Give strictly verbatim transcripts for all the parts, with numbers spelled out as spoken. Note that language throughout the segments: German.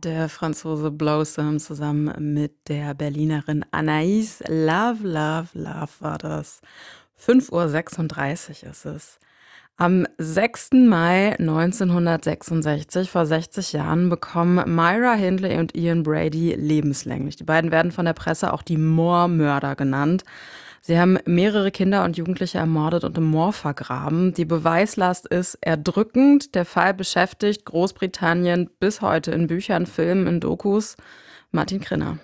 Der Franzose Blossom zusammen mit der Berlinerin Anaïs. Love, Love, Love war das. fünf Uhr sechsunddreißig ist es. Am sechsten Mai neunzehnhundertsechsundsechzig, vor sechzig Jahren, bekommen Myra Hindley und Ian Brady lebenslänglich. Die beiden werden von der Presse auch die Moor-Mörder genannt. Sie haben mehrere Kinder und Jugendliche ermordet und im Moor vergraben. Die Beweislast ist erdrückend. Der Fall beschäftigt Großbritannien bis heute in Büchern, Filmen, in Dokus. Martin Krinner.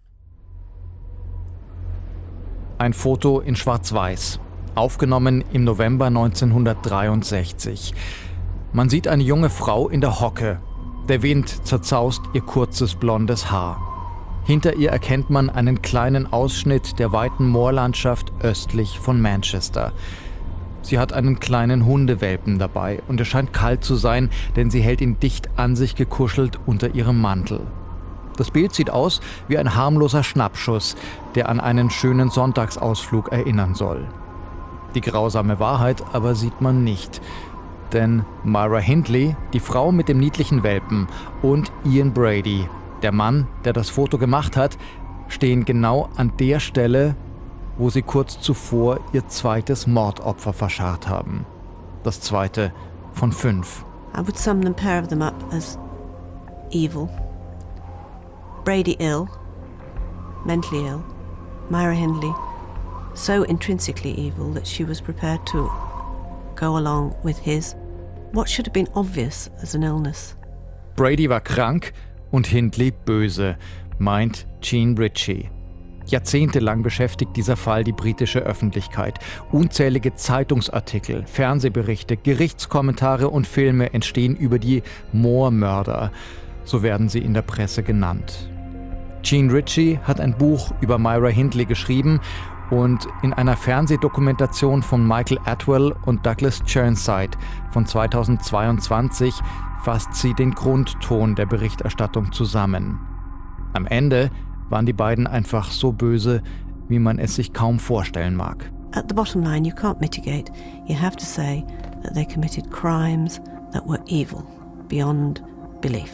Ein Foto in Schwarz-Weiß, aufgenommen im November neunzehnhundertdreiundsechzig. Man sieht eine junge Frau in der Hocke. Der Wind zerzaust ihr kurzes blondes Haar. Hinter ihr erkennt man einen kleinen Ausschnitt der weiten Moorlandschaft östlich von Manchester. Sie hat einen kleinen Hundewelpen dabei und es scheint kalt zu sein, denn sie hält ihn dicht an sich gekuschelt unter ihrem Mantel. Das Bild sieht aus wie ein harmloser Schnappschuss, der an einen schönen Sonntagsausflug erinnern soll. Die grausame Wahrheit aber sieht man nicht. Denn Myra Hindley, die Frau mit dem niedlichen Welpen, und Ian Brady, der Mann, der das Foto gemacht hat, stehen genau an der Stelle, wo sie kurz zuvor ihr zweites Mordopfer verscharrt haben. Das zweite von fünf. I would sum the pair of them up as evil. Brady ill, mentally ill. Myra Hindley so intrinsically evil that she was prepared to go along with his what should have been obvious as an illness. Brady war krank und Hindley böse, meint Jean Ritchie. Jahrzehntelang beschäftigt dieser Fall die britische Öffentlichkeit. Unzählige Zeitungsartikel, Fernsehberichte, Gerichtskommentare und Filme entstehen über die Moor-Mörder. So werden sie in der Presse genannt. Jean Ritchie hat ein Buch über Myra Hindley geschrieben und in einer Fernsehdokumentation von Michael Atwell und Douglas Chirnside von zweitausendzweiundzwanzig fasst sie den Grundton der Berichterstattung zusammen. Am Ende waren die beiden einfach so böse, wie man es sich kaum vorstellen mag. At the bottom line, you can't mitigate. You have to say that they committed crimes that were evil, beyond belief.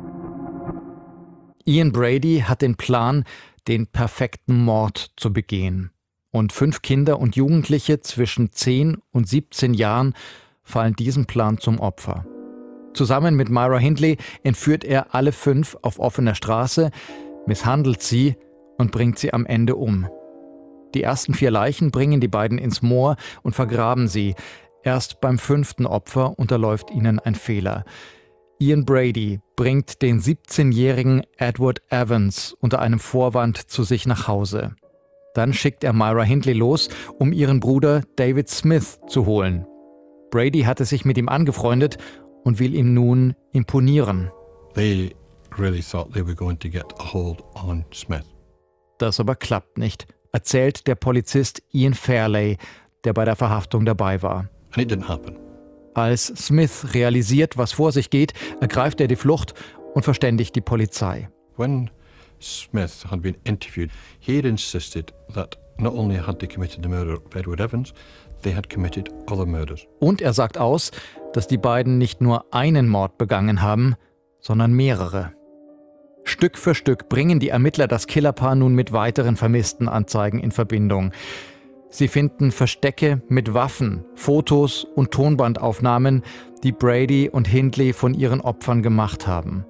Ian Brady hat den Plan, den perfekten Mord zu begehen. Und fünf Kinder und Jugendliche zwischen zehn und siebzehn Jahren fallen diesem Plan zum Opfer. Zusammen mit Myra Hindley entführt er alle fünf auf offener Straße, misshandelt sie und bringt sie am Ende um. Die ersten vier Leichen bringen die beiden ins Moor und vergraben sie. Erst beim fünften Opfer unterläuft ihnen ein Fehler. Ian Brady bringt den siebzehnjährigen Edward Evans unter einem Vorwand zu sich nach Hause. Dann schickt er Myra Hindley los, um ihren Bruder David Smith zu holen. Brady hatte sich mit ihm angefreundet und will ihm nun imponieren. They really thought they were going to get a hold on Smith. Das aber klappt nicht, erzählt der Polizist Ian Fairley, der bei der Verhaftung dabei war. And it didn't happen. Als Smith realisiert, was vor sich geht, ergreift er die Flucht und verständigt die Polizei. When Smith had been interviewed, he had insisted that not only had they committed the murder of Edward Evans, they had committed other murders. Und er sagt aus, dass die beiden nicht nur einen Mord begangen haben, sondern mehrere. Stück für Stück bringen die Ermittler das Killerpaar nun mit weiteren vermissten Anzeigen in Verbindung. Sie finden Verstecke mit Waffen, Fotos und Tonbandaufnahmen, die Brady und Hindley von ihren Opfern gemacht haben.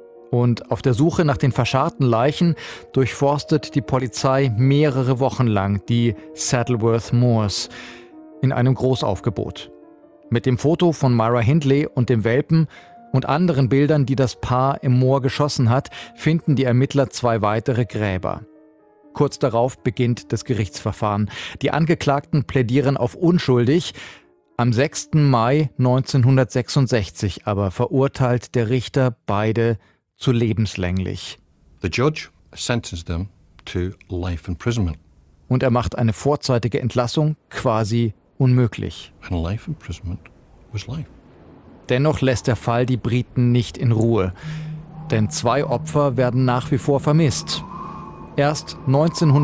Und auf der Suche nach den verscharrten Leichen durchforstet die Polizei mehrere Wochen lang die Saddleworth Moors in einem Großaufgebot. Mit dem Foto von Myra Hindley und dem Welpen und anderen Bildern, die das Paar im Moor geschossen hat, finden die Ermittler zwei weitere Gräber. Kurz darauf beginnt das Gerichtsverfahren. Die Angeklagten plädieren auf unschuldig. Am sechsten Mai neunzehnhundertsechsundsechzig aber verurteilt der Richter beide zu lebenslänglich. The judge sentenced them to life imprisonment. Und er macht eine vorzeitige Entlassung quasi unmöglich. And life imprisonment was life. Dennoch lässt der Fall die Briten nicht in Ruhe. Denn zwei Opfer werden nach wie vor vermisst. Erst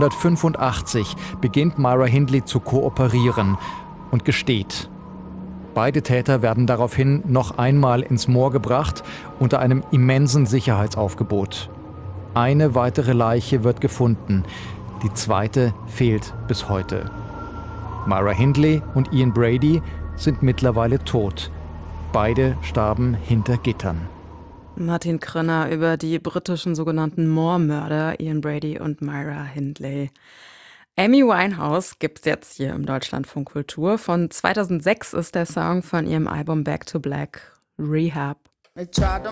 neunzehnhundertfünfundachtzig beginnt Myra Hindley zu kooperieren und gesteht. Beide Täter werden daraufhin noch einmal ins Moor gebracht, unter einem immensen Sicherheitsaufgebot. Eine weitere Leiche wird gefunden, die zweite fehlt bis heute. Myra Hindley und Ian Brady sind mittlerweile tot. Beide starben hinter Gittern. Martin Krönner über die britischen sogenannten Moor-Mörder Ian Brady und Myra Hindley. Amy Winehouse gibt's jetzt hier im Deutschlandfunk Kultur. Von zweitausendsechs ist der Song von ihrem Album Back to Black, Rehab.